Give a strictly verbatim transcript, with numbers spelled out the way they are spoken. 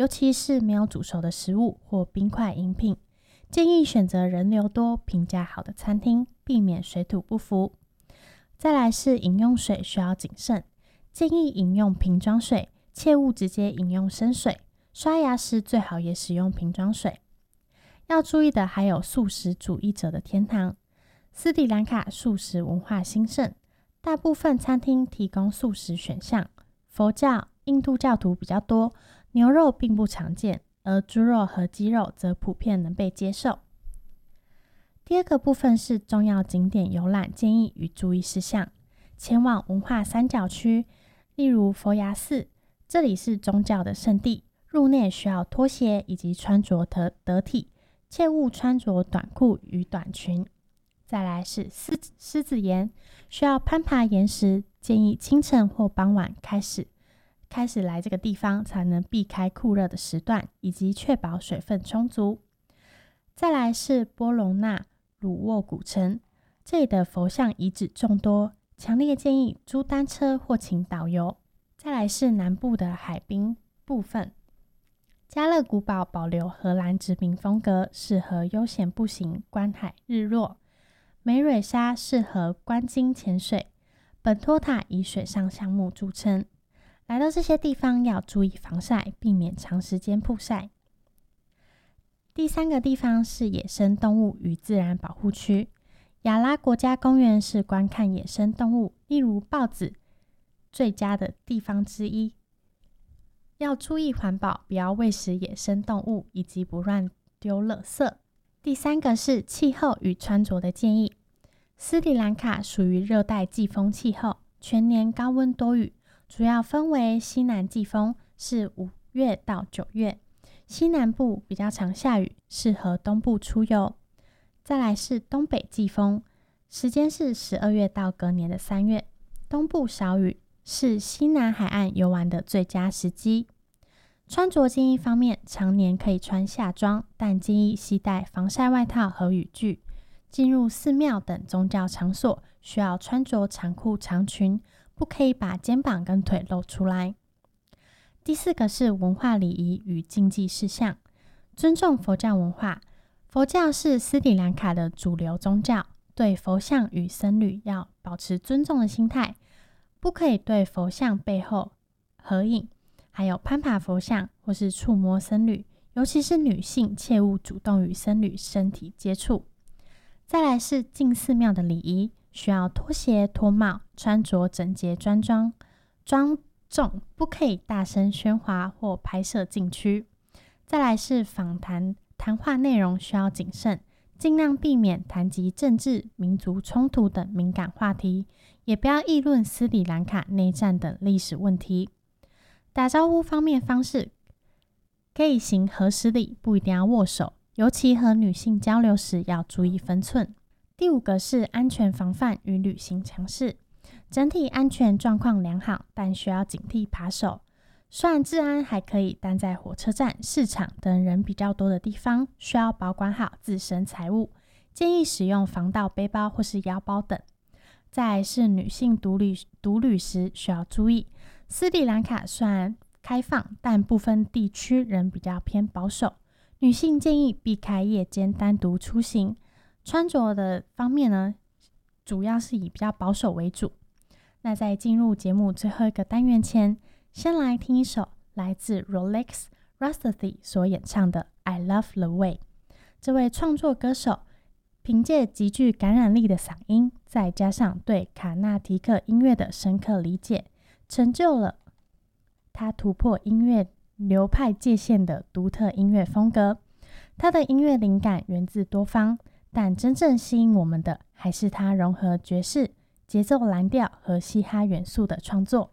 尤其是没有煮熟的食物或冰块饮品，建议选择人流多、评价好的餐厅，避免水土不服。再来是饮用水需要谨慎，建议饮用瓶装水，切勿直接饮用生水。刷牙时最好也使用瓶装水。要注意的还有素食主义者的天堂。斯里兰卡素食文化兴盛，大部分餐厅提供素食选项，佛教、印度教徒比较多，牛肉并不常见，而猪肉和鸡肉则普遍能被接受。第二个部分是重要景点游览建议与注意事项。前往文化三角区，例如佛牙寺，这里是宗教的圣地，入内需要脱鞋以及穿着得得体，切勿穿着短裤与短裙。再来是狮狮子岩，需要攀爬岩石，建议清晨或傍晚开始开始来这个地方，才能避开酷热的时段，以及确保水分充足。再来是波隆纳鲁沃古城，这里的佛像遗址众多，强烈建议租单车或请导游。再来是南部的海滨部分，加勒古堡保留荷兰殖民风格，适合悠闲步行、观海日落。梅蕊沙适合观鲸潜水，本托塔以水上项目著称。来到这些地方要注意防晒，避免长时间曝晒。第三个地方是野生动物与自然保护区。亚拉国家公园是观看野生动物，例如豹子，最佳的地方之一。要注意环保，不要喂食野生动物，以及不乱丢垃圾。第三个是气候与穿着的建议。斯里兰卡属于热带季风气候，全年高温多雨，主要分为西南季风，是五月到九月，西南部比较常下雨，适合东部出游。再来是东北季风，时间是十二月到隔年的三月，东部少雨，是西南海岸游玩的最佳时机。穿着建议方面，常年可以穿夏装，但建议携带防晒外套和雨具。进入寺庙等宗教场所，需要穿着长裤长裙，不可以把肩膀跟腿露出来。第四个是文化礼仪与禁忌事项。尊重佛教文化。佛教是斯里兰卡的主流宗教，对佛像与僧侣要保持尊重的心态，不可以对佛像背后合影，还有攀爬佛像或是触摸僧侣，尤其是女性切勿主动与僧侣身体接触。再来是进寺庙的礼仪，需要脱鞋脱帽，穿着整洁专庄庄重，不可以大声喧哗或拍摄禁区。再来是访谈谈话内容需要谨慎，尽量避免谈及政治、民族冲突等敏感话题，也不要议论斯里兰卡内战等历史问题。打招呼方面方式，可以行和施礼，不一定要握手，尤其和女性交流时要注意分寸。第五个是安全防范与旅行常识。整体安全状况良好，但需要警惕扒手。虽然治安还可以，但在火车站、市场等人比较多的地方，需要保管好自身财物，建议使用防盗背包或是腰包等。再来是女性独旅独旅时需要注意，斯里兰卡虽然开放，但部分地区仍比较偏保守，女性建议避开夜间单独出行。穿着的方面呢，主要是以比较保守为主。那在进入节目最后一个单元前，先来听一首来自 Rolex Rhapsody 所演唱的 I Love the Way。 这位创作歌手凭借极具感染力的嗓音，再加上对卡纳提克音乐的深刻理解，成就了他突破音乐流派界限的独特音乐风格。他的音乐灵感源自多方，但真正吸引我们的还是他融合爵士、节奏蓝调和嘻哈元素的创作。